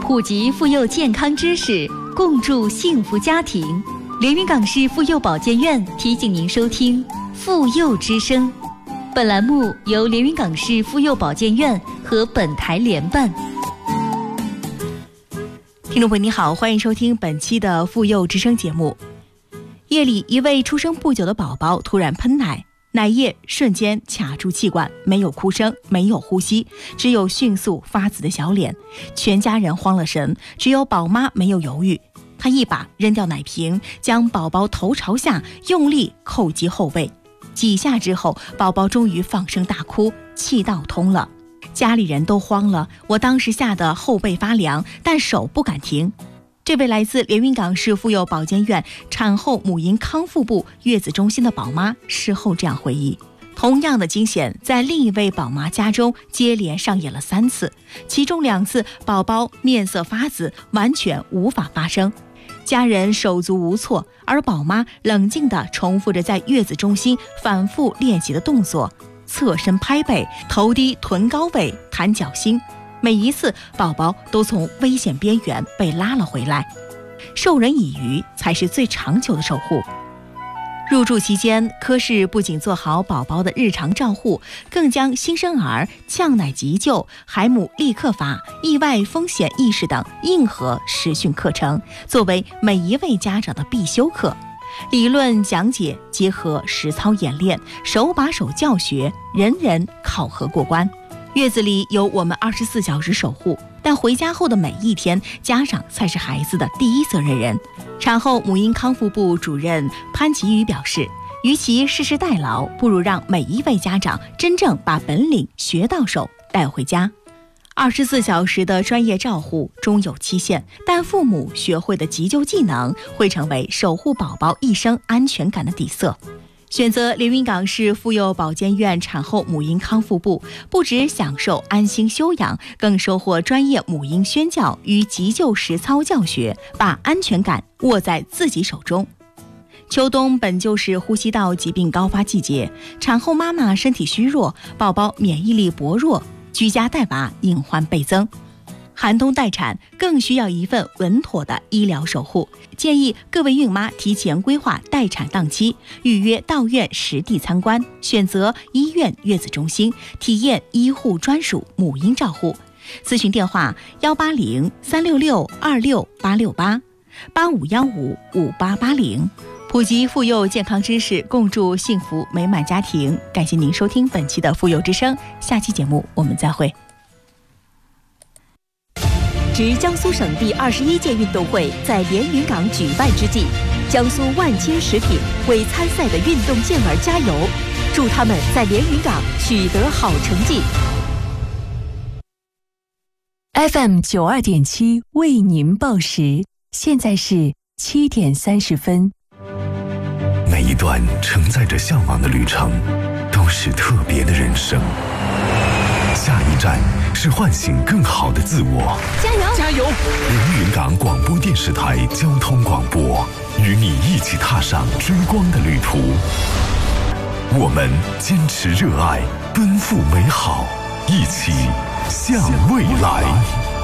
普及妇幼健康知识，共筑幸福家庭。连云港市妇幼保健院提醒您收听妇幼之声。本栏目由连云港市妇幼保健院和本台联办。 听众朋友你好，欢迎收听本期的妇幼之声节目。夜里，一位出生不久的宝宝突然喷奶，奶液瞬间卡住气管，没有哭声，没有呼吸，只有迅速发紫的小脸。全家人慌了神，只有宝妈没有犹豫，她一把扔掉奶瓶，将宝宝头朝下用力扣击后背。几下之后，宝宝终于放声大哭，气道通了。家里人都慌了，我当时吓得后背发凉，但手不敢停。这位来自连云港市妇幼保健院产后母婴康复部月子中心的宝妈事后这样回忆，同样的惊险在另一位宝妈家中接连上演了3次，其中2次宝宝面色发紫，完全无法发声，家人手足无措，而宝妈冷静地重复着在月子中心反复练习的动作，侧身拍背，头低臀高位，弹脚心，每一次宝宝都从危险边缘被拉了回来。授人以渔才是最长久的守护。入住期间，科室不仅做好宝宝的日常照护，更将新生儿呛奶急救、海母立刻法、意外风险意识等硬核实训课程作为每一位家长的必修课。理论讲解结合实操演练，手把手教学，人人考核过关。月子里有我们24小时守护，但回家后的每一天，家长才是孩子的第一责任人。产后母婴康复部主任潘奇宇表示，与其世世代劳，不如让每一位家长真正把本领学到手，带回家。24小时的专业照护终有期限，但父母学会的急救技能会成为守护宝宝一生安全感的底色。选择连云港市妇幼保健院产后母婴康复部，不只享受安心休养，更收获专业母婴宣教与急救实操教学，把安全感握在自己手中。秋冬本就是呼吸道疾病高发季节，产后妈妈身体虚弱，宝宝免疫力薄弱，居家带娃隐患倍增。寒冬待产更需要一份稳妥的医疗守护，建议各位孕妈提前规划待产档期，预约到院实地参观，选择医院月子中心，体验医护专属母婴照护。咨询电话180-366-26868，8515-5880。普及妇幼健康知识，共筑幸福美满家庭。感谢您收听本期的妇幼之声，下期节目我们再会。 值江苏省第21届运动会在连云港举办之际，江苏万千食品为参赛的运动健儿加油，祝他们在连云港取得好成绩。 FM 92.7为您报时，现在是7点30分。 每一段承载着向往的旅程，都是特别的人生。下一站是唤醒更好的自我。 加油！ 加油！连云港广播电视台交通广播，与你一起踏上追光的旅途。我们坚持热爱，奔赴美好，一起向未来。